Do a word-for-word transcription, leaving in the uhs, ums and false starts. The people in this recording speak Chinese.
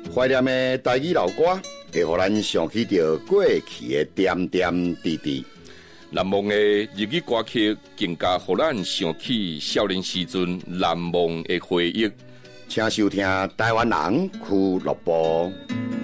怀念的台语老歌，会互咱想起着过去的点点滴滴。 难忘的日语歌曲，更加互咱想起少年时阵难忘的回忆。 请收听台湾人俱乐部。